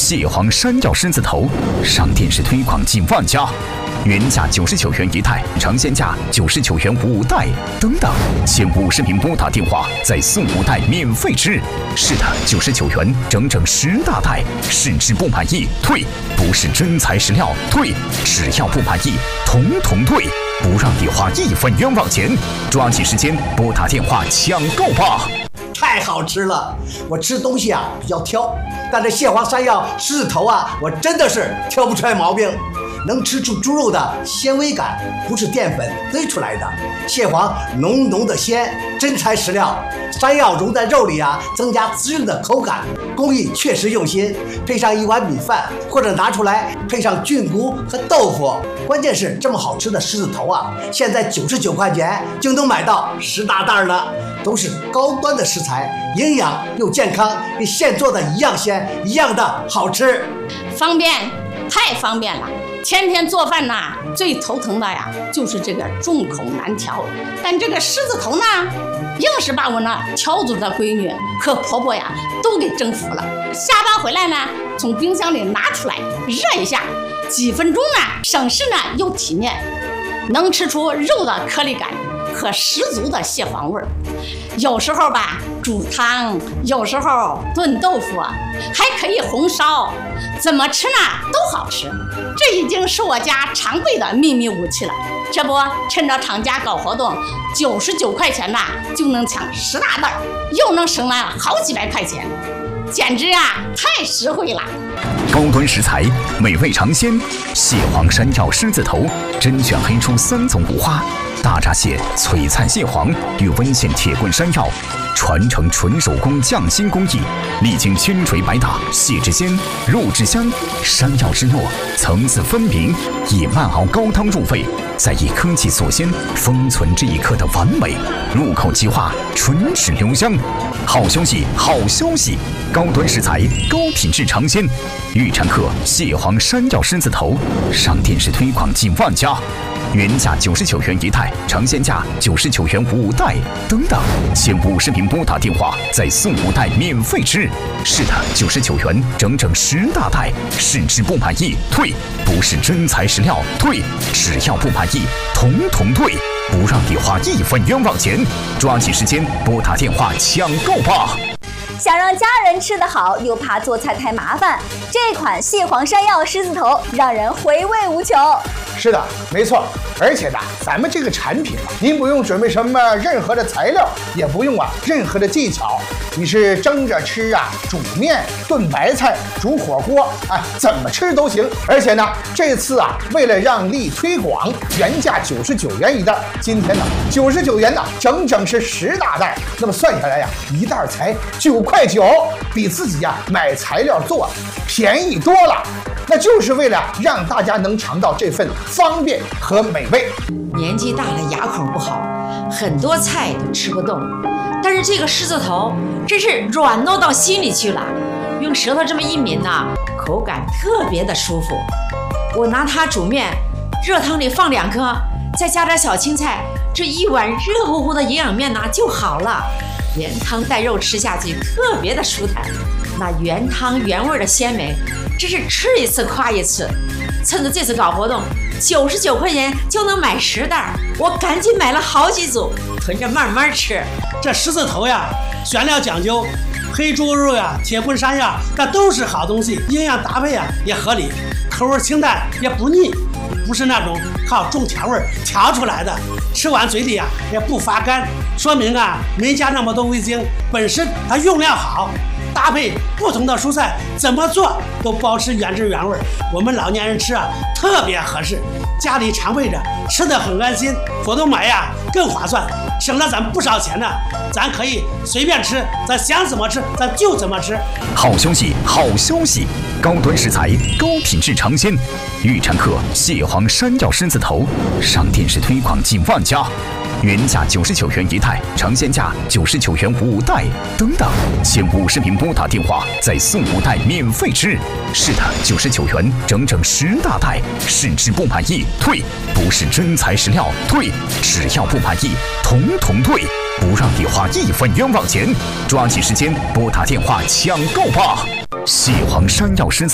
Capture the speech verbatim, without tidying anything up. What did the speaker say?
蟹黄山药狮子头，上电视推广近万家。原价九十九元一袋，尝鲜价九十九元五袋，等等，前五十名拨打电话再送五袋免费吃。是的，九十九元整整十大袋，试吃不满意退，不是真材实料退，只要不满意统统退，不让你花一分冤枉钱。抓紧时间拨打电话抢购吧！ 太好吃了，我吃东西啊比较挑，但这蟹黄山药狮子头啊，我真的是挑不出来毛病。能吃出猪肉的纤维感，不是淀粉堆出来的。蟹黄浓浓的鲜，真材实料。山药融在肉里啊，增加滋润的口感，工艺确实用心。配上一碗米饭，或者拿出来配上菌菇和豆腐。关键是这么好吃的狮子头啊，现在九十九块钱就能买到十大袋了，都是高端的食材，营养又健康，跟现做的一样鲜，一样的好吃， 方便，太方便了。天天做饭呐，最头疼的呀，就是这个众口难调。但这个狮子头呢，硬是把我那条族的闺女和婆婆呀都给征服了。下班回来呢，从冰箱里拿出来热一下，几分钟呢，省事呢又体面，能吃出肉的颗粒感和十足的蟹黄味儿。有时候吧煮汤，有时候炖豆腐，还可以红烧，怎么吃呢都好吃。这已经是我家常备的秘密武器了。这不，趁着厂家搞活动，九十九块钱呐就能抢十大袋，又能省了好几百块钱，简直啊太实惠了。 高端食材，美味尝鲜，蟹黄山药狮子头，甄选黑出三种五花。大闸蟹、璀璨蟹黄与温县铁棍山药，传承纯手工匠心工艺，历经千锤百打，蟹之鲜，肉之香，山药之糯，层次分明，以慢熬高汤入味，再以科技锁鲜，封存这一刻的完美，入口即化，唇齿留香。好消息，好消息！高端食材，高品质尝鲜，预产客蟹黄山药狮子头，上电视推广近万家。原价九十九元一袋，尝鲜价九十九元五袋，等等，前五十名拨打电话再送五袋免费吃。是的，九十九元整整十大袋，试吃不满意退，不是真材实料退，只要不满意统统退，不让你花一分冤枉钱。抓紧时间拨打电话抢购吧！ 想让家人吃得好，又怕做菜太麻烦，这款蟹黄山药狮子头让人回味无穷。 是的，没错。而且呢，咱们这个产品啊，您不用准备什么任何的材料，也不用啊任何的技巧，你是蒸着吃啊，煮面、炖白菜、煮火锅，哎，怎么吃都行。而且呢，这次啊，为了让利推广，原价九十九元一袋，今天呢九十九元呢，整整是十大袋。那么算下来呀，一袋才九块九，比自己呀买材料做便宜多了。那就是为了让大家能尝到这份方便和美味。 年纪大了，牙口不好，很多菜都吃不动。但是这个狮子头真是软糯到心里去了，用舌头这么一抿呐，口感特别的舒服。我拿它煮面，热汤里放两颗，再加点小青菜，这一碗热乎乎的营养面呐就好了。连汤带肉吃下去特别的舒坦，那原汤原味的鲜美，真是吃一次夸一次。趁着这次搞活动，九十九块钱就能买十袋，我赶紧买了好几组，囤着慢慢吃。 这狮子头呀，选料讲究，黑猪肉呀、铁棍山药，那都是好东西，营养搭配呀也合理，口味清淡也不腻，不是那种靠重调味调出来的，吃完嘴里啊也不发干，说明啊没加那么多味精，本身它用料好。搭配不同的蔬菜，怎么做都保持原汁原味。我们老年人吃啊特别合适，家里常备着，吃得很安心。活动买呀更划算，省了咱不少钱呢。咱可以随便吃，咱想怎么吃咱就怎么吃。 好消息，好消息！高端食材，高品质尝鲜，预产客蟹黄山药狮子头，上电视推广近万家。原价九十九元一袋，尝鲜价九十九元五袋，等等，前五十名拨打电话再送五袋免费吃。是的，九十九元整整十大袋，试吃不满意退，不是真材实料退，只要不满意统统退，不让你花一分冤枉钱。抓紧时间拨打电话抢购吧！蟹黄山药狮子